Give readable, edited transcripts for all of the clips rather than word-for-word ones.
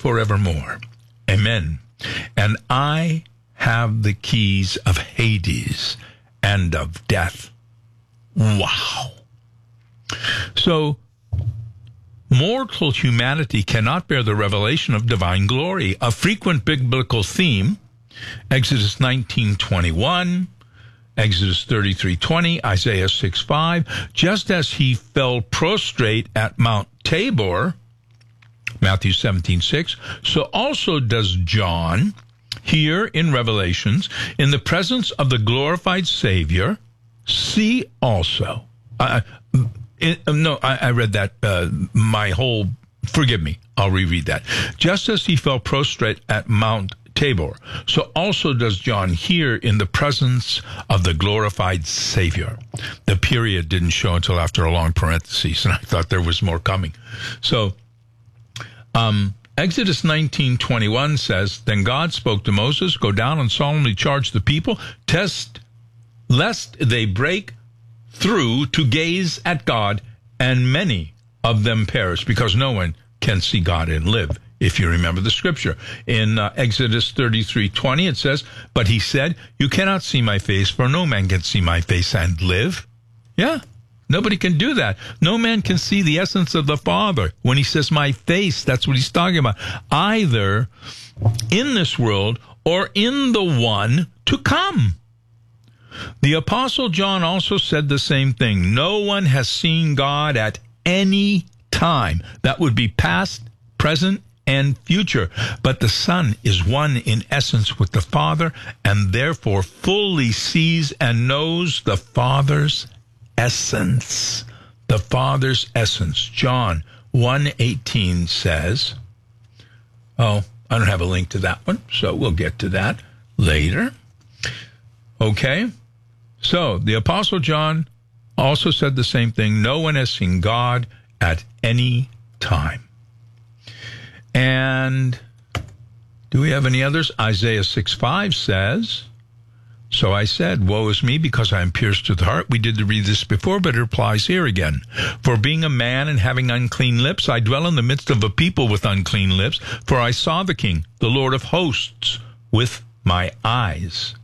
forevermore. Amen. And I have the keys of Hades and of death. Wow. So, mortal humanity cannot bear the revelation of divine glory. A frequent biblical theme, Exodus 19:21, Exodus 33:20, Isaiah 6:5, just as he fell prostrate at Mount Tabor, Matthew 17:6, so also does John here in Revelations, in the presence of the glorified Savior, see also. I read that, forgive me, I'll reread that. Just as he fell prostrate at Mount Tabor, so also does John here in the presence of the glorified Savior. The period didn't show until after a long parenthesis, and I thought there was more coming. So, Exodus 19:21 says, Then God spoke to Moses, Go down and solemnly charge the people, lest they break through to gaze at God, and many of them perish, because no one can see God and live. If you remember the scripture. In Exodus 33:20, it says, But he said, You cannot see my face, for no man can see my face and live. Yeah, nobody can do that. No man can see the essence of the Father. When he says my face, that's what he's talking about. Either in this world or in the one to come. The Apostle John also said the same thing. No one has seen God at any time. That would be past, present, and future. But the Son is one in essence with the Father, and therefore fully sees and knows the Father's essence. The Father's essence. John 1:18 says, I don't have a link to that one, so we'll get to that later. Okay? So, the Apostle John also said the same thing. No one has seen God at any time. And do we have any others? Isaiah 6:5 says, So I said, Woe is me, because I am pierced to the heart. We did read this before, but it applies here again. For being a man and having unclean lips, I dwell in the midst of a people with unclean lips. For I saw the King, the Lord of hosts, with my eyes.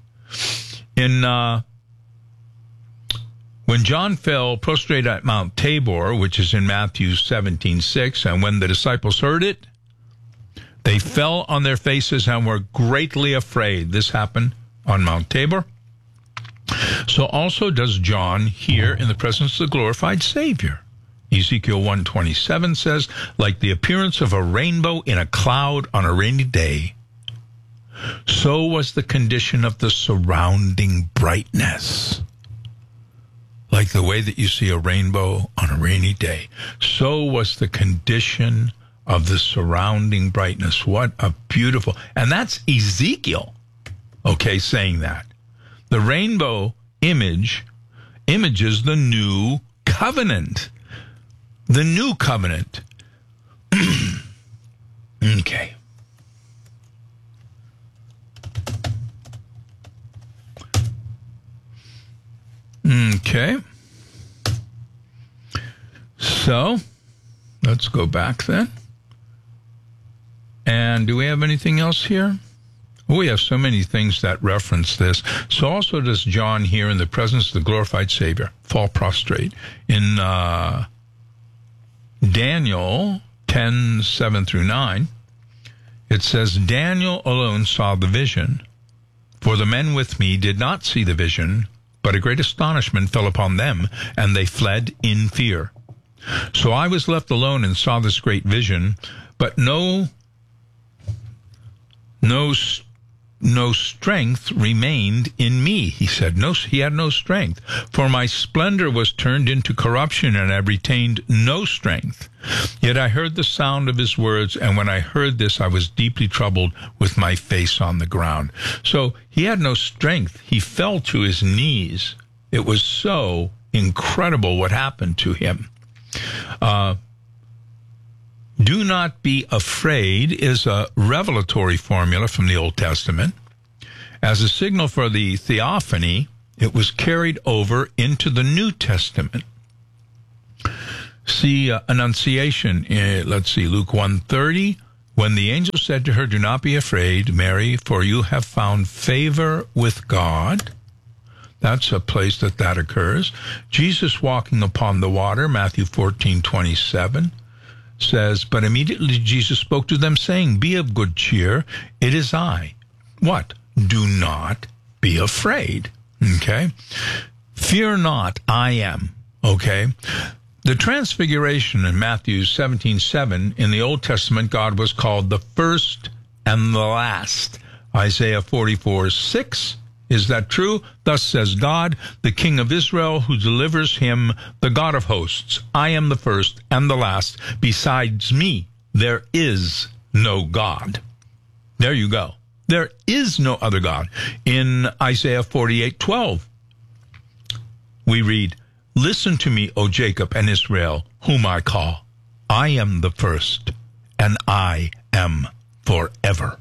When John fell prostrate at Mount Tabor, which is in Matthew 17:6, and when the disciples heard it, they fell on their faces and were greatly afraid. This happened on Mount Tabor. So also does John here in the presence of the glorified Savior. Ezekiel 1:27 says, Like the appearance of a rainbow in a cloud on a rainy day, so was the condition of the surrounding brightness. Like the way that you see a rainbow on a rainy day, so was the condition of the surrounding brightness. What a beautiful, and that's Ezekiel, saying that. The rainbow images the new covenant. The new covenant. Okay. Okay. So, let's go back then. And do we have anything else here? We have so many things that reference this. So also does John here in the presence of the glorified Savior fall prostrate. In Daniel 10:7-9, it says, Daniel alone saw the vision, for the men with me did not see the vision, but a great astonishment fell upon them, and they fled in fear. So I was left alone and saw this great vision, but no strength remained in me. He said, he had no strength. For my splendor was turned into corruption, and I retained no strength. Yet I heard the sound of his words, and when I heard this, I was deeply troubled with my face on the ground. So he had no strength. He fell to his knees. It was so incredible what happened to him. Do not be afraid is a revelatory formula from the Old Testament. As a signal for the theophany, it was carried over into the New Testament. See Annunciation. Let's see, Luke 1:30. When the angel said to her, "Do not be afraid, Mary, for you have found favor with God." That's a place that occurs. Jesus walking upon the water, Matthew 14:27, says, "But immediately Jesus spoke to them, saying, Be of good cheer, it is I." What? Do not be afraid. Okay? Fear not, I am. Okay? The transfiguration in Matthew 17:7, in the Old Testament, God was called the first and the last. Isaiah 44:6, is that true? Thus says God, the King of Israel, who delivers him, the God of hosts. I am the first and the last. Besides me, there is no God. There you go. There is no other God. In Isaiah 48:12, we read, Listen to me, O Jacob and Israel, whom I call. I am the first, and I am forever.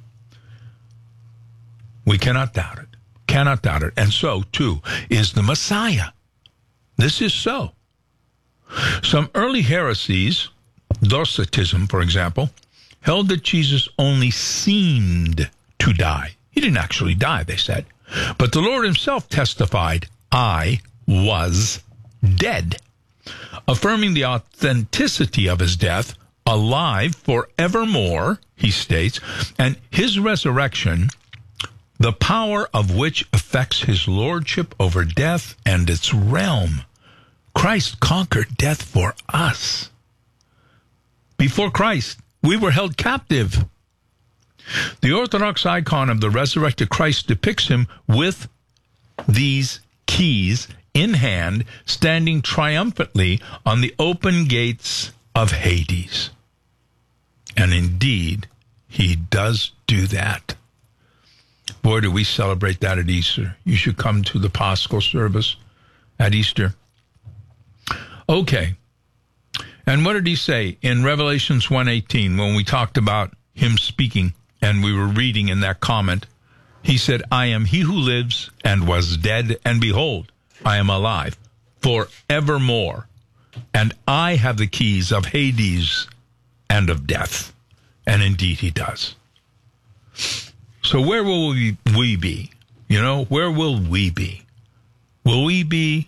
We cannot doubt it. Cannot doubt it. And so, too, is the Messiah. This is so. Some early heresies, Docetism, for example, held that Jesus only seemed to die. He didn't actually die, they said. But the Lord himself testified, I was dead, affirming the authenticity of his death, alive forevermore, he states, and his resurrection, the power of which affects his lordship over death and its realm. Christ conquered death for us. Before Christ, we were held captive. The Orthodox icon of the resurrected Christ depicts him with these keys in hand, standing triumphantly on the open gates of Hades. And indeed, he does do that. Boy, do we celebrate that at Easter. You should come to the Paschal service at Easter. Okay. And what did he say in Revelations 1:18 when we talked about him speaking and we were reading in that comment? He said, I am he who lives and was dead, and behold, I am alive forevermore, and I have the keys of Hades and of death. And indeed he does. So where will we be? You know, where will we be? Will we be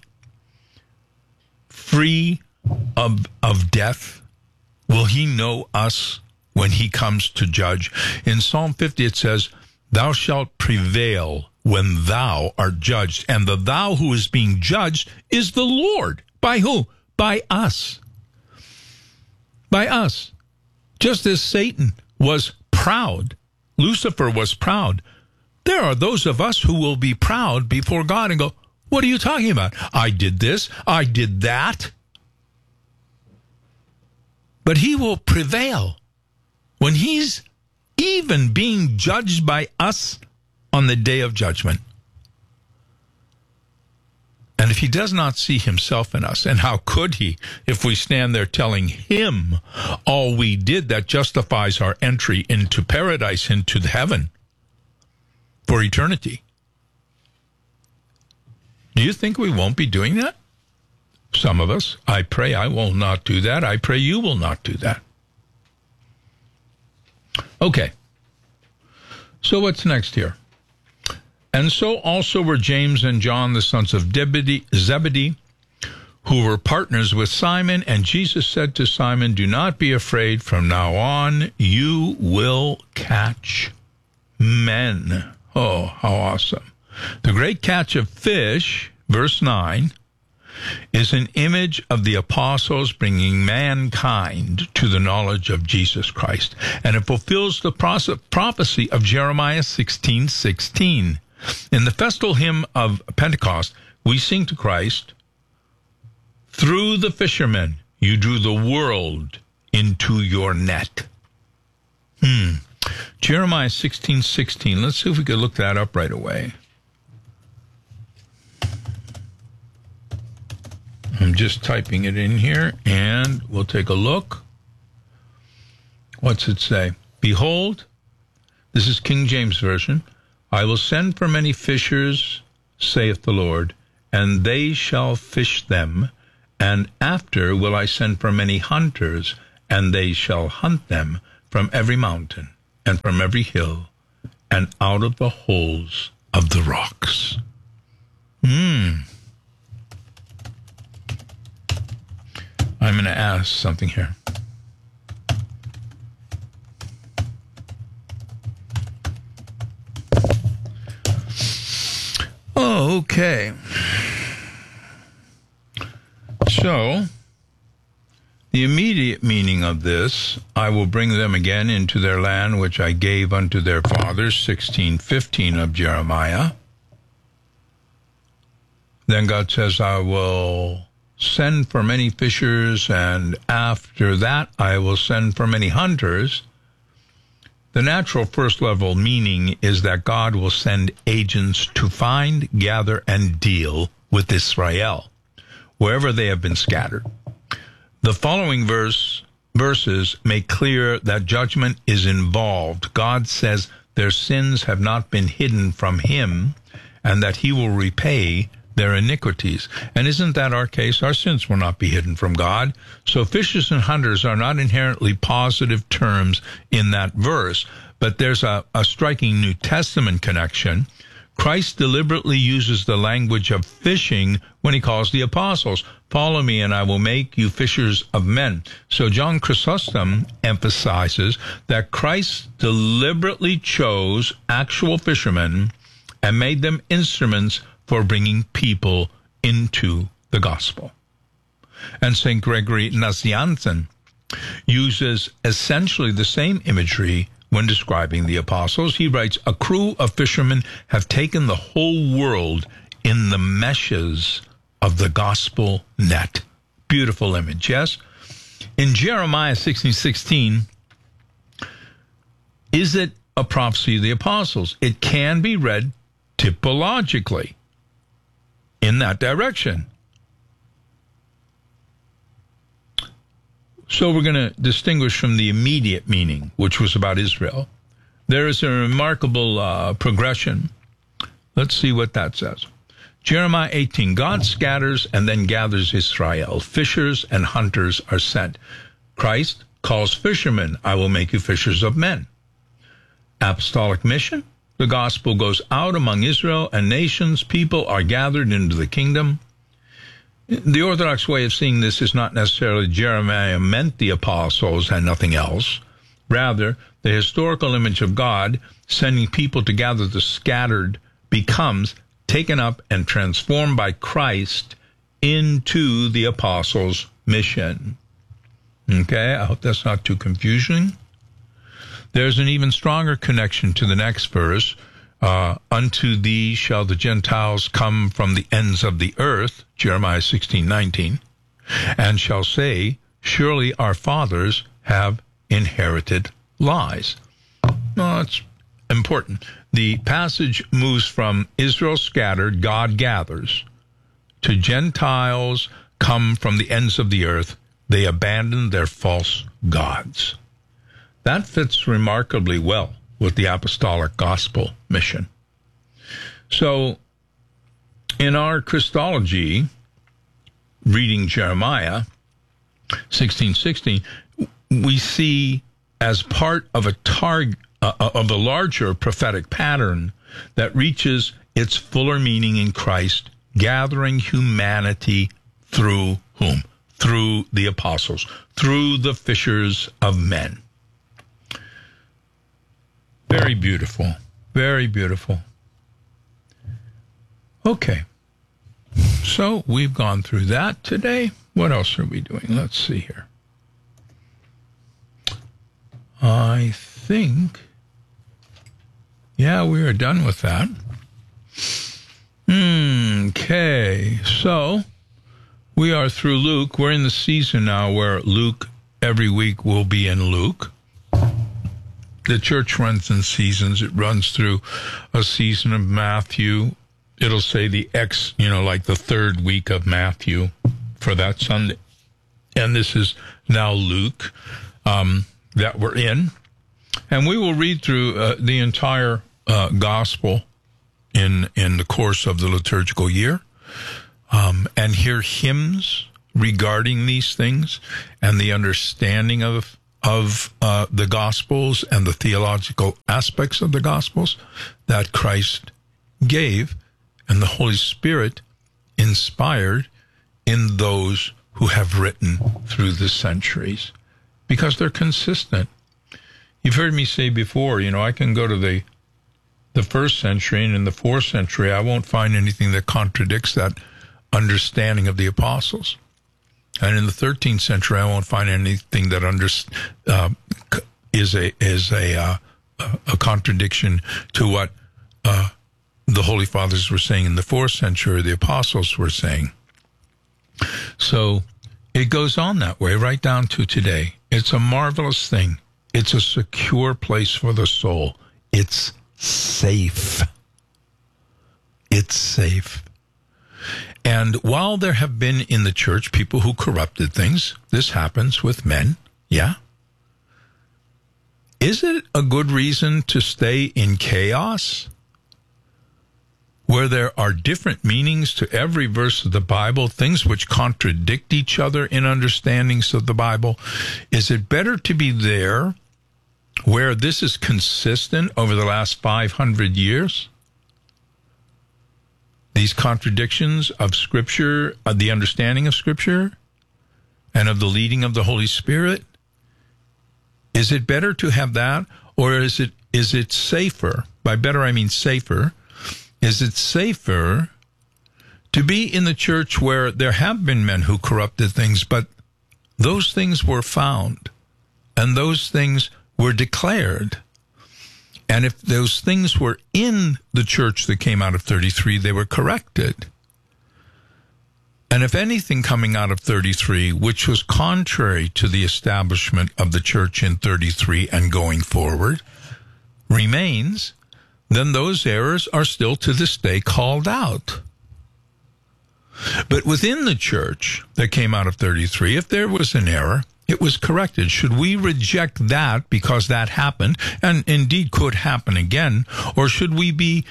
free of death? Will he know us when he comes to judge? In Psalm 50 it says, Thou shalt prevail when thou art judged. And the thou who is being judged is the Lord. By who? By us. By us. Just as Satan was proud, Lucifer was proud, there are those of us who will be proud before God and go, what are you talking about? I did this, I did that. But he will prevail when he's even being judged by us on the day of judgment. And if he does not see himself in us, and how could he if we stand there telling him all we did that justifies our entry into paradise, into heaven for eternity? Do you think we won't be doing that? Some of us. I pray I will not do that. I pray you will not do that. Okay. So what's next here? And so also were James and John, the sons of Zebedee, who were partners with Simon. And Jesus said to Simon, Do not be afraid. From now on, you will catch men. Oh, how awesome. The great catch of fish, verse 9, is an image of the apostles bringing mankind to the knowledge of Jesus Christ. And it fulfills the prophecy of Jeremiah 16:16. In the festal hymn of Pentecost, we sing to Christ, Through the fishermen, you drew the world into your net. Jeremiah 16:16. Let's see if we could look that up right away. I'm just typing it in here, and we'll take a look. What's it say? Behold, this is King James Version, I will send for many fishers, saith the Lord, and they shall fish them. And after will I send for many hunters, and they shall hunt them. from every mountain and from every hill and out of the holes of the rocks. I'm going to ask something here. Okay. So, the immediate meaning of this, I will bring them again into their land which I gave unto their fathers, 16:15 of Jeremiah. Then God says, I will send for many fishers, and after that I will send for many hunters. The natural first level meaning is that God will send agents to find, gather, and deal with Israel, wherever they have been scattered. The following verses make clear that judgment is involved. God says their sins have not been hidden from him, and that he will repay their iniquities. And isn't that our case? Our sins will not be hidden from God. So fishers and hunters are not inherently positive terms in that verse, but there's a striking New Testament connection. Christ deliberately uses the language of fishing when he calls the apostles, follow me and I will make you fishers of men. So John Chrysostom emphasizes that Christ deliberately chose actual fishermen and made them instruments for bringing people into the gospel. And St. Gregory Nazianzen uses essentially the same imagery when describing the apostles. He writes, a crew of fishermen have taken the whole world in the meshes of the gospel net. Beautiful image, yes? In Jeremiah 16:16, is it a prophecy of the apostles? It can be read typologically in that direction. So we're going to distinguish from the immediate meaning, which was about Israel. There is a remarkable progression. Let's see what that says. Jeremiah 18, God scatters and then gathers Israel. Fishers and hunters are sent. Christ calls fishermen, I will make you fishers of men. Apostolic mission, the gospel goes out among Israel and nations. People are gathered into the kingdom. The Orthodox way of seeing this is not necessarily Jeremiah meant the apostles and nothing else. Rather, the historical image of God sending people to gather the scattered becomes taken up and transformed by Christ into the apostles' mission. Okay, I hope that's not too confusing. There's an even stronger connection to the next verse. Unto thee shall the Gentiles come from the ends of the earth, Jeremiah 16:19, and shall say, surely our fathers have inherited lies. No, that's important. The passage moves from Israel scattered, God gathers, to Gentiles come from the ends of the earth, they abandon their false gods. That fits remarkably well with the apostolic gospel mission. So, in our Christology, reading Jeremiah 16:16, we see as part of a larger prophetic pattern that reaches its fuller meaning in Christ, gathering humanity through whom? Through the apostles, through the fishers of men. Very beautiful. Very beautiful. Okay. So we've gone through that today. What else are we doing? Let's see here. I think, yeah, we are done with that. Okay. So we are through Luke. We're in the season now where Luke every week will be in Luke. The church runs in seasons. It runs through a season of Matthew. It'll say like the third week of Matthew for that Sunday. And this is now Luke that we're in. And we will read through the entire gospel in the course of the liturgical year and hear hymns regarding these things and the understanding of of the Gospels and the theological aspects of the Gospels that Christ gave and the Holy Spirit inspired in those who have written through the centuries, because they're consistent. You've heard me say before, I can go to the first century, and in the fourth century, I won't find anything that contradicts that understanding of the apostles. And in the 13th century, I won't find anything that is a contradiction to what the Holy Fathers were saying in the 4th century, or the apostles were saying. So it goes on that way right down to today. It's a marvelous thing. It's a secure place for the soul. It's safe. It's safe. And while there have been in the church people who corrupted things, this happens with men, yeah. Is it a good reason to stay in chaos, where there are different meanings to every verse of the Bible, things which contradict each other in understandings of the Bible? Is it better to be there where this is consistent over the last 500 years? These contradictions of Scripture, of the understanding of Scripture, and of the leading of the Holy Spirit? Is it better to have that, or is it safer? By better, I mean safer. Is it safer to be in the church where there have been men who corrupted things, but those things were found, and those things were declared? And if those things were in the church that came out of 33, they were corrected. And if anything coming out of 33, which was contrary to the establishment of the church in 33 and going forward, remains, then those errors are still to this day called out. But within the church that came out of 33, if there was an error, it was corrected. Should we reject that because that happened, and indeed could happen again, or should we be,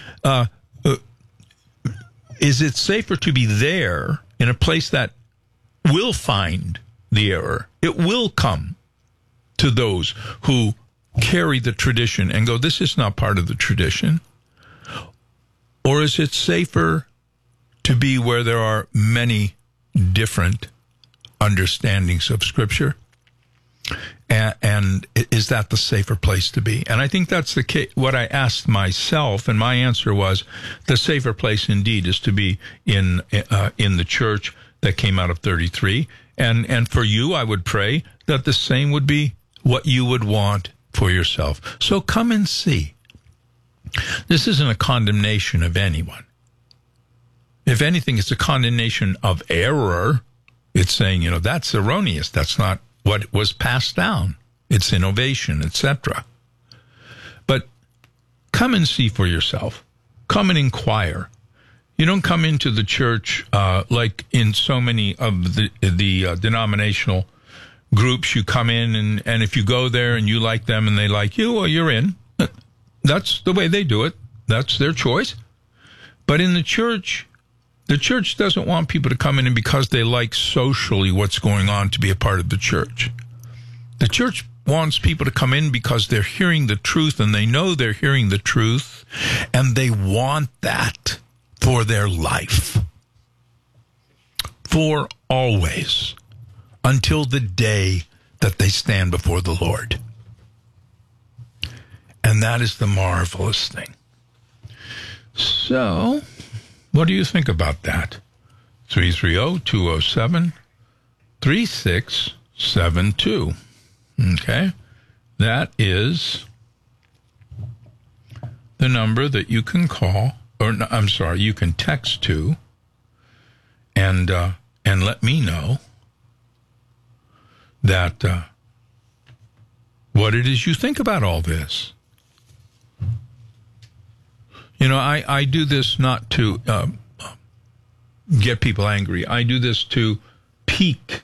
is it safer to be there in a place that will find the error? It will come to those who carry the tradition and go, this is not part of the tradition. Or is it safer to be where there are many different understandings of Scripture? And is that the safer place to be? And I think that's the case. What I asked myself, and my answer was, the safer place indeed is to be in the church that came out of 33. And for you, I would pray that the same would be what you would want for yourself. So come and see. This isn't a condemnation of anyone. If anything, it's a condemnation of error. It's saying, that's erroneous. That's not what was passed down. It's innovation, etc. But come and see for yourself. Come and inquire. You don't come into the church like in so many of the denominational groups. You come in, and if you go there and you like them and they like you, well, you're in. That's the way they do it. That's their choice. But in the church doesn't want people to come in and because they like socially what's going on to be a part of the church. The church wants people to come in because they're hearing the truth, and they know they're hearing the truth, and they want that for their life. For always. Until the day that they stand before the Lord. And that is the marvelous thing. So, what do you think about that? 330-207-3672. Okay? That is the number that you can call, or no, I'm sorry, you can text to, and let me know that what it is you think about all this. I do this not to get people angry. I do this to pique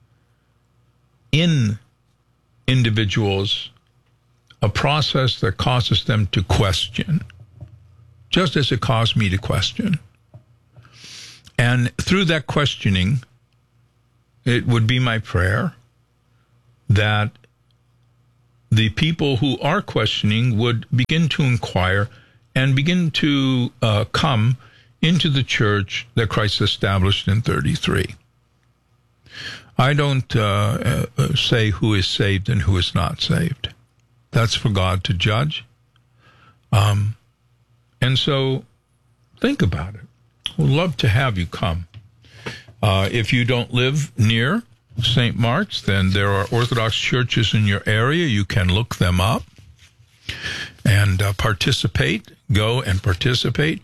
in individuals a process that causes them to question, just as it caused me to question. And through that questioning, it would be my prayer that the people who are questioning would begin to inquire and begin to come into the church that Christ established in 33. I don't say who is saved and who is not saved. That's for God to judge. And so think about it. We'd love to have you come. If you don't live near St. Mark's, then there are Orthodox churches in your area. You can look them up and participate. Go and participate.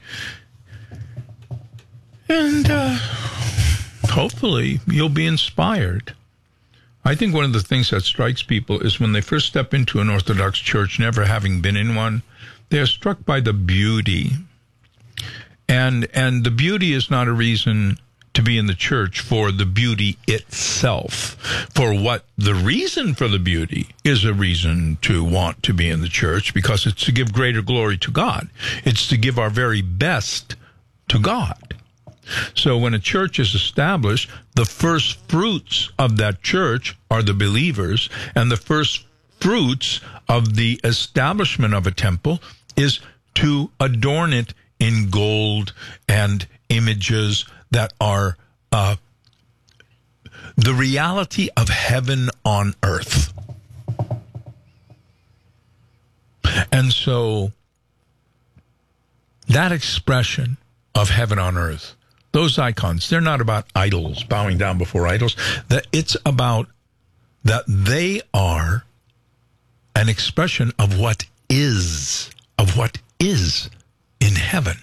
And hopefully you'll be inspired. I think one of the things that strikes people is when they first step into an Orthodox church, never having been in one, they are struck by the beauty. And the beauty is not a reason to be in the church for the beauty itself. For what the reason for the beauty is a reason to want to be in the church, because it's to give greater glory to God. It's to give our very best to God. So when a church is established, the first fruits of that church are the believers, and the first fruits of the establishment of a temple is to adorn it in gold and images that are the reality of heaven on earth. And so that expression of heaven on earth, those icons, they're not about idols, bowing down before idols. That it's about that they are an expression of what is in heaven.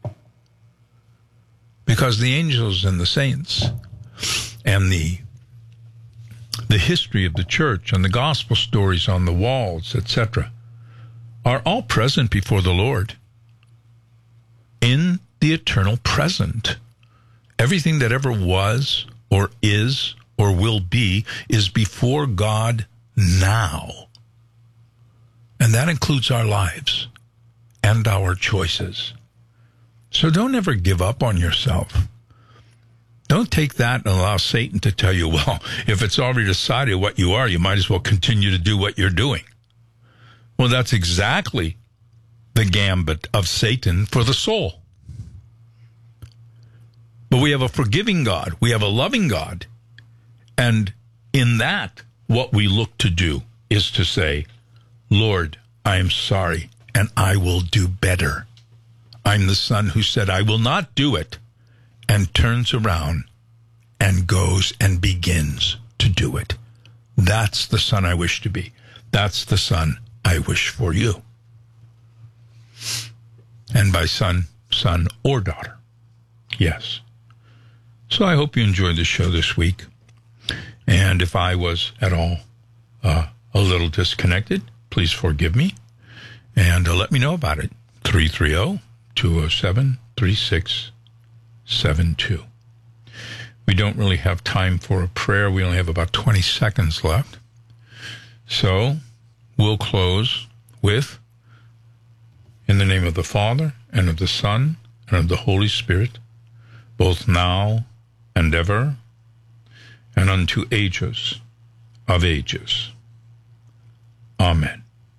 Because the angels and the saints and the history of the church and the gospel stories on the walls, etc., are all present before the Lord in the eternal present. Everything that ever was or is or will be is before God now. And that includes our lives and our choices. So don't ever give up on yourself. Don't take that and allow Satan to tell you, well, if it's already decided what you are, you might as well continue to do what you're doing. Well, that's exactly the gambit of Satan for the soul. But we have a forgiving God. We have a loving God. And in that, what we look to do is to say, Lord, I am sorry, and I will do better. I'm the son who said, I will not do it, and turns around and goes and begins to do it. That's the son I wish to be. That's the son I wish for you. And by son or daughter. Yes. So I hope you enjoyed the show this week. And if I was at all a little disconnected, please forgive me. And let me know about it. 330-207-3672. We don't really have time for a prayer. We only have about 20 seconds left. So we'll close with, in the name of the Father, and of the Son, and of the Holy Spirit, both now and ever, and unto ages of ages. Amen.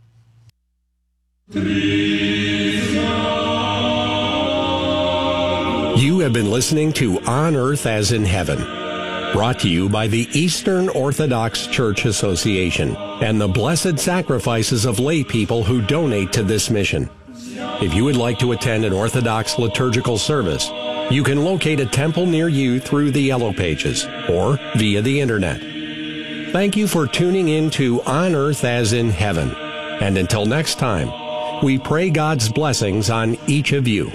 You have been listening to On Earth as in Heaven, brought to you by the Eastern Orthodox Church Association and the blessed sacrifices of lay people who donate to this mission. If you would like to attend an Orthodox liturgical service, you can locate a temple near you through the Yellow Pages or via the Internet. Thank you for tuning in to On Earth as in Heaven. And until next time, we pray God's blessings on each of you.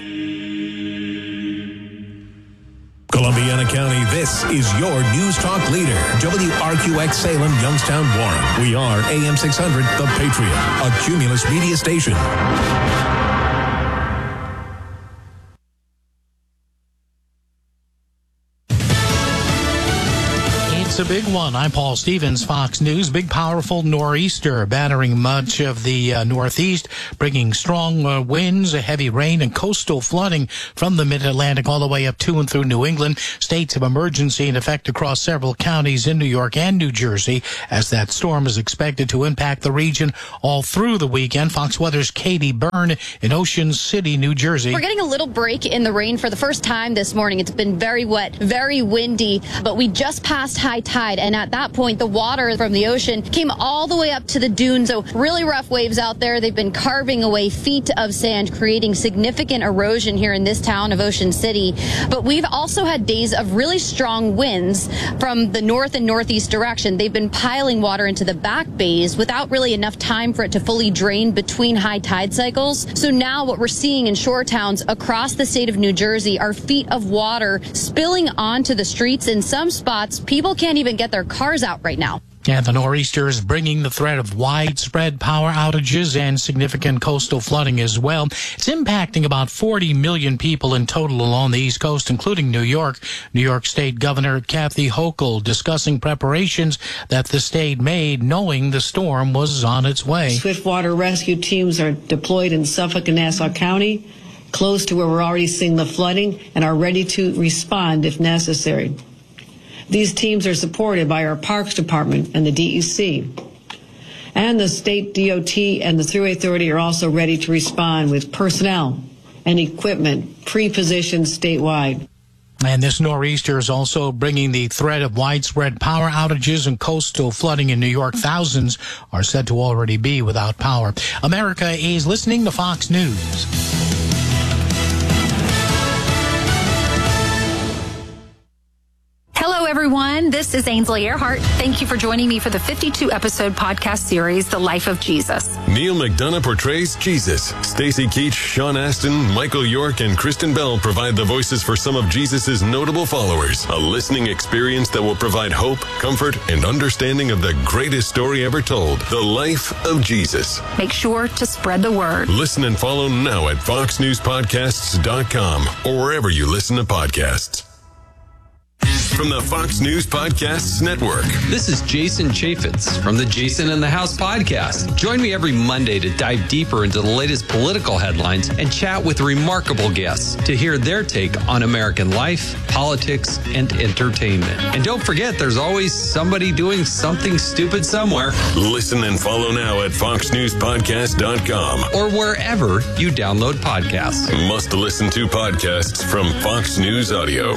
Columbiana County, this is your News Talk leader, WRQX Salem, Youngstown, Warren. We are AM 600, The Patriot, a Cumulus media station. big one. I'm Paul Stevens, Fox News. Big, powerful nor'easter battering much of the Northeast, bringing strong winds, heavy rain, and coastal flooding from the mid-Atlantic all the way up to and through New England. States of emergency in effect across several counties in New York and New Jersey, as that storm is expected to impact the region all through the weekend. Fox Weather's Katie Byrne in Ocean City, New Jersey. We're getting a little break in the rain for the first time this morning. It's been very wet, very windy, but we just passed high tide, and at that point the water from the ocean came all the way up to the dunes. So really rough waves out there. They've been carving away feet of sand, creating significant erosion here in this town of Ocean City. But we've also had days of really strong winds from the north and northeast direction. They've been piling water into the back bays without really enough time for it to fully drain between high tide cycles. So now what we're seeing in shore towns across the state of New Jersey are feet of water spilling onto the streets. In some spots, people can't even get their cars out right now. And the nor'easter is bringing the threat of widespread power outages and significant coastal flooding as well. It's impacting about 40 million people in total along the East Coast, including New York. New York State Governor Kathy Hochul discussing preparations that the state made knowing the storm was on its way. Swift water rescue teams are deployed in Suffolk and Nassau County, close to where we're already seeing the flooding, and are ready to respond if necessary. These teams are supported by our Parks Department and the DEC. And the state DOT and the Thruway Authority are also ready to respond with personnel and equipment pre-positioned statewide. And this nor'easter is also bringing the threat of widespread power outages and coastal flooding in New York. Thousands are said to already be without power. America is listening to Fox News. Hello, everyone. This is Ainsley Earhart. Thank you for joining me for the 52-episode podcast series, The Life of Jesus. Neil McDonough portrays Jesus. Stacey Keach, Sean Astin, Michael York, and Kristen Bell provide the voices for some of Jesus' notable followers. A listening experience that will provide hope, comfort, and understanding of the greatest story ever told, The Life of Jesus. Make sure to spread the word. Listen and follow now at foxnewspodcasts.com or wherever you listen to podcasts. From the Fox News Podcasts Network. This is Jason Chaffetz from the Jason in the House podcast. Join me every Monday to dive deeper into the latest political headlines and chat with remarkable guests to hear their take on American life, politics, and entertainment. And don't forget, there's always somebody doing something stupid somewhere. Listen and follow now at foxnewspodcast.com or wherever you download podcasts. Must listen to podcasts from Fox News Audio.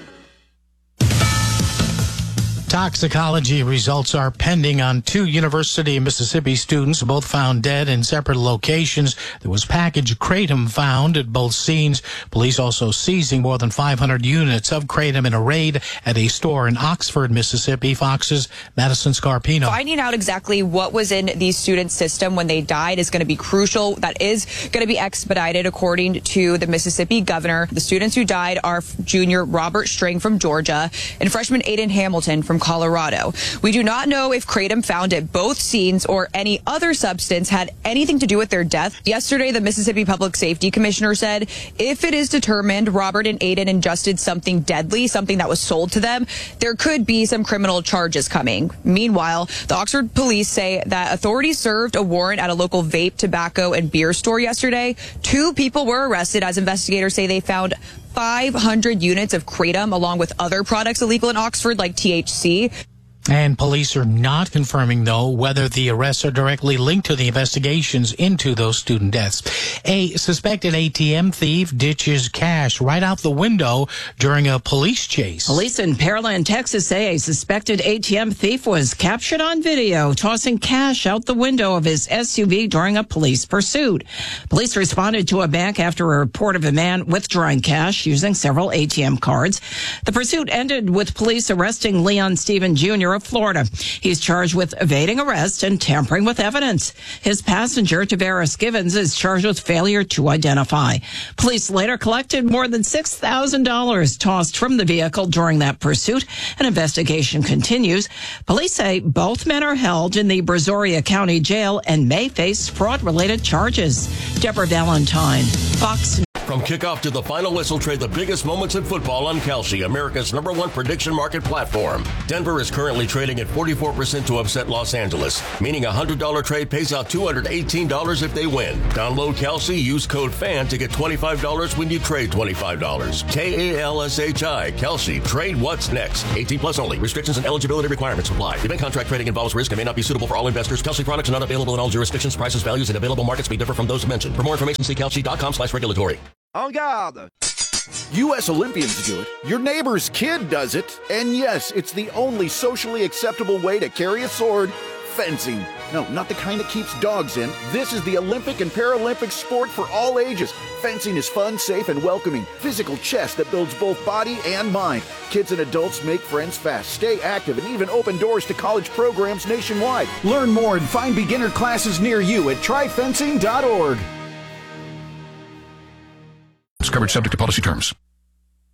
Toxicology results are pending on 2 University of Mississippi students, both found dead in separate locations. There was packaged kratom found at both scenes. Police also seizing more than 500 units of kratom in a raid at a store in Oxford, Mississippi. Fox's Madison Scarpino. Finding out exactly what was in these students' system when they died is going to be crucial. That is going to be expedited, according to the Mississippi governor. The students who died are junior Robert String from Georgia and freshman Aiden Hamilton from Colorado. We do not know if kratom found at both scenes or any other substance had anything to do with their death. Yesterday, the Mississippi Public Safety Commissioner said if it is determined Robert and Aiden ingested something deadly, something that was sold to them, there could be some criminal charges coming. Meanwhile, the Oxford police say that authorities served a warrant at a local vape, tobacco, and beer store yesterday. 2 people were arrested as investigators say they found 500 units of kratom along with other products illegal in Oxford like THC. And police are not confirming, though, whether the arrests are directly linked to the investigations into those student deaths. A suspected ATM thief ditches cash right out the window during a police chase. Police in Pearland, Texas say a suspected ATM thief was captured on video tossing cash out the window of his SUV during a police pursuit. Police responded to a bank after a report of a man withdrawing cash using several ATM cards. The pursuit ended with police arresting Leon Stephen Jr. of Florida. He's charged with evading arrest and tampering with evidence. His passenger, Tavares Givens, is charged with failure to identify. Police later collected more than $6,000 tossed from the vehicle during that pursuit. An investigation continues. Police say both men are held in the Brazoria County Jail and may face fraud-related charges. Deborah Valentine, Fox News. From kickoff to the final whistle, trade the biggest moments in football on Kalshi, America's #1 prediction market platform. Denver is currently trading at 44% to upset Los Angeles, meaning a $100 trade pays out $218 if they win. Download Kalshi, use code FAN to get $25 when you trade $25. Kalshi, Kalshi, trade what's next. 18 plus only. Restrictions and eligibility requirements apply. Event contract trading involves risk and may not be suitable for all investors. Kalshi products are not available in all jurisdictions. Prices, values, and available markets may differ from those mentioned. For more information, see kalshi.com/regulatory. En garde! U.S. Olympians do it. Your neighbor's kid does it. And yes, it's the only socially acceptable way to carry a sword. Fencing. No, not the kind that keeps dogs in. This is the Olympic and Paralympic sport for all ages. Fencing is fun, safe, and welcoming. Physical chess that builds both body and mind. Kids and adults make friends fast, stay active, and even open doors to college programs nationwide. Learn more and find beginner classes near you at tryfencing.org. Coverage subject to policy terms.